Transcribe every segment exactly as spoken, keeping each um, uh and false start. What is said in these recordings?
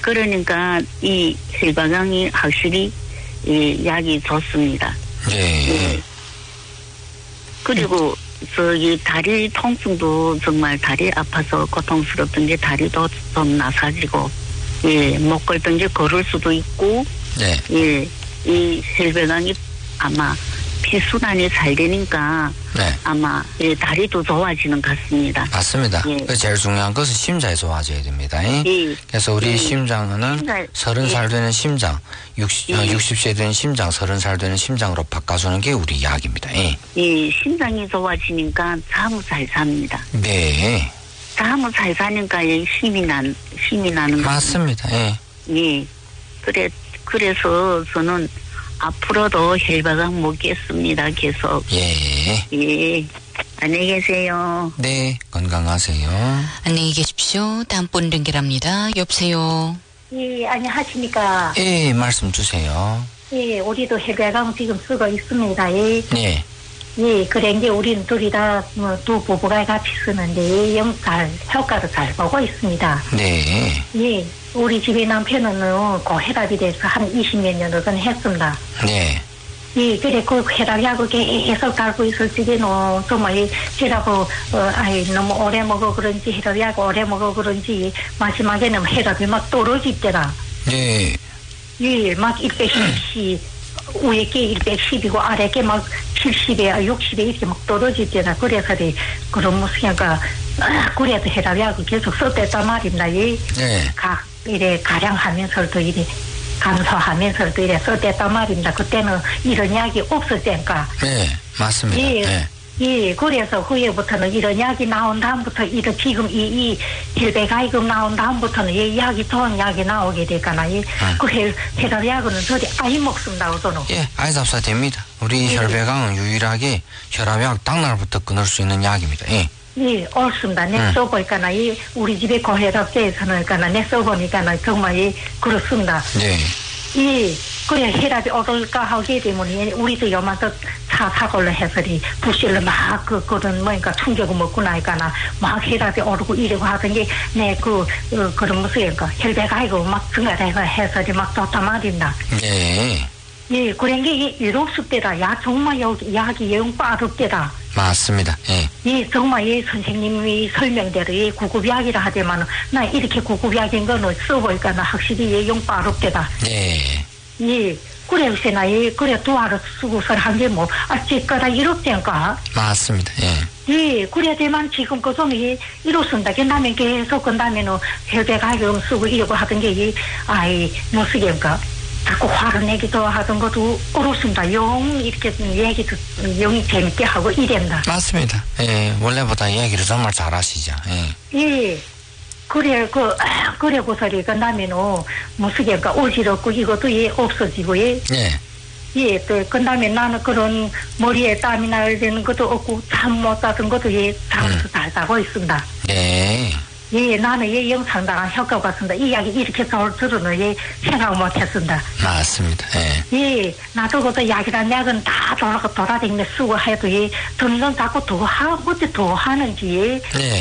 그러니까 이 헬바강이 확실히 이 약이 좋습니다. 네. 예. 그리고 저기 다리 통증도 정말 다리 아파서 고통스럽던 게 다리도 좀 나사지고, 예, 못 걸던 게 걸을 수도 있고, 네. 예, 이 헬베강이 아마 피순환이 잘 되니까 네. 아마 예, 다리도 좋아지는 것 같습니다. 맞습니다. 예. 그 제일 중요한 것은 심장이 좋아져야 됩니다. 예. 그래서 우리 예. 심장은 심장, 서른 살 예. 되는 심장, 육십, 예. 육십 세 되는 심장, 서른 살 되는 심장으로 바꿔주는 게 우리 약입니다. 예. 예, 심장이 좋아지니까 잠을 잘 삽니다. 네. 잠을 잘 자니까 예, 힘이 난 힘이 나는 거 맞습니다. 예. 예. 그래 그래서 저는 앞으로도 헬바강 먹겠습니다. 계속. 예. 예. 안녕히 계세요. 네. 건강하세요. 안녕히 계십시오. 다음 분 연결합니다. 여보세요. 예, 안녕하십니까. 예, 말씀 주세요. 예, 우리도 헬베강 지금 쓰고 있습니다. 예. 네. 예, 그래, 이제 우리는 둘이 다, 뭐, 두 부부가 같이 쓰는데, 영 잘, 효과를 잘 보고 있습니다. 네. 예, 우리 집에 남편은 고혈압이 돼서 한 이십몇 년을 건 했습니다. 네. 예, 그래, 그 혈압약을 계속 달고 있을 적에는 정말 이 혈압을, 어, 아이, 너무 오래 먹어 그런지, 혈압약 오래 먹어 그런지, 마지막에는 혈압이 막 떨어지더라. 네. 예, 막 백십이, 위에 게 백십이고, 아래 게 막 칠십에, 육십에 이렇게 막 떨어지더라. 그래서, 그런 무슨, 가 그래도 혈압약을 계속 썼댔단 말입니다. 예. 네. 가, 이래, 가량하면서도 이래, 감소하면서도 이래 썼댔단 말입니다. 그때는 이런 약이 없을 때니까. 네. 맞습니다. 예. 네. 예, 그래서 후에부터는 이런 약이 나온 다음부터, 이런 지금 이, 이, 혈배가이금 나온 다음부터는 이 약이 좋은 약이 나오게 되거나, 이, 음. 그 혈, 혈압약은 저리 아예 먹습니다, 저는. 예, 아이 잡사 됩니다. 우리 예. 혈배강은 유일하게 혈압약 당날부터 끊을 수 있는 약입니다. 예. 예, 옳습니다. 내 음. 써보니까, 이, 우리 집에 고혈압제에서는, 그니까, 내 써보니까, 정말, 이, 그렇습니다. 네. 예, 그래, 혈압이 오를까 하게 되면, 우리도 요만서 차 사고를 해서리, 부실을 막, 그, 그런, 뭐니까, 충격을 먹고 나니까나, 막 혈압이 오르고 이러고 하던 게, 내 그, 어, 그런 무슨, 그, 혈배가 아니고 막 증가해서 해서리 막 좋단 말입니다. 네. 예, 그런 게 유럽습 때다. 야, 정말 여기, 약이 영 빠르대다. 맞습니다. 예. 예, 정말 이 선생님이 설명대로 이 구급약이라 하지만, 나 이렇게 구급약인 거는 써보니까 나 확실히 예, 영 빠르대다. 네. 예, 그래서 나, 예, 그래, 도와를 쓰고서 한 게 뭐, 아, 제거다 이렇대니까. 맞습니다. 예. 예, 그래야 되만 지금 그 좀이 이렇습니다. 그 다음에 계속 그 다음에는 혈배가경 쓰고 이러고 하던 게, 이, 아이, 뭐 쓰겠까. 자꾸 화를 내기도 하던 것도 그렇습니다. 영, 이렇게 얘기도 영이 재밌게 하고 이랬다. 맞습니다. 예. 원래보다 이야기를 정말 잘하시죠. 예. 예. 그래, 그, 아, 그래, 그 소리, 그 다음에는, 무슨, 게 어지럽고, 이것도 예, 없어지고, 예. 예. 예, 또, 그 다음에 나는 그런 머리에 땀이 나야 되는 것도 없고, 잠 못 자던 것도 예, 잠도 음. 잘 자고 있습니다. 네. 예, 나는 예, 영상당한 효과가 같습니다. 이 약이 이렇게 좋을 줄은 예, 생각 못 했습니다. 맞습니다. 예. 예, 나도 그것도 약이란 약은 다 돌아, 돌아다니며 쓰고 해도 예, 점점 자꾸 더 하고, 어째 더 하는지, 예. 네.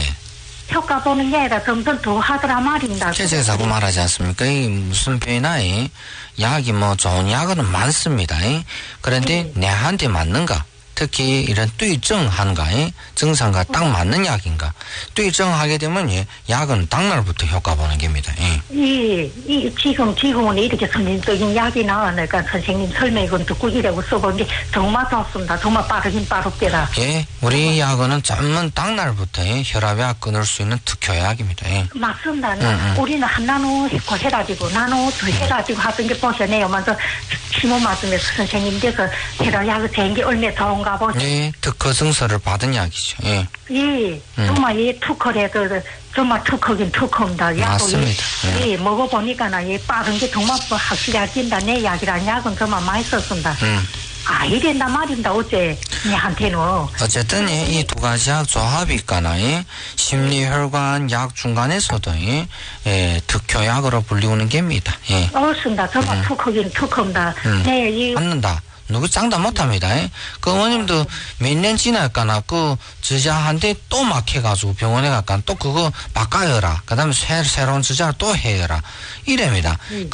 효과 보는 게 아니라 점점 더 하더라 말입니다. 제가 자꾸 말하지 않습니까? 이 무슨 병이나 이 약이 뭐 좋은 약은 많습니다. 이. 그런데 내한테 맞는가? 특히 이런 뚜이증한가? 이? 증상과 딱 맞는 약인가? 뚜이증하게 되면 예, 약은 당날부터 효과 보는 겁니다. 예. 예, 이, 지금, 지금은 이렇게 선진적인 약이 나오니까 선생님 설명을 듣고 이러고 써본 게 정말 좋습니다. 정말 빠르긴 빠르더라. 예, 우리 약은 전문 당날부터 예, 혈압약 끊을 수 있는 특효약입니다. 예. 맞습니다. 음, 음. 우리는 한 나노 해가지고, 나노 더 해가지고 하던 게 보셨네요. 먼저 심호 맞으면서 선생님께서 혈압약을 재는 게 얼마나 좋은가 보죠. 예, 특허 증서를 받은 약이죠. 예. 예, 정말 이 특허래도 정말 특허긴 특허입니다. 맞습니다. 예, 예, 먹어보니까 나 이 빠른 게 정말 뭐 확실히 알긴다. 내 약이란 약은 정말 많이 썼습니다. 음. 아, 이랬단 말입니다. 어째 니한테는. 어쨌든 이 두 가지 약 조합이 있거나 예, 심리혈관 약 중간에서도 예, 예, 특효약으로 불리우는 겁니다. 예. 옳습니다. 정말 음. 특허긴 특허입니다. 음. 네, 이 맞는다. 누구 장담 못합니다. 그 어머님도 몇 년 지날까나 그 주자한테 또 막혀가지고 병원에 갈까 또 그거 바꿔여라. 그 다음에 새로운 주자를 또 해여라. 이랍니다.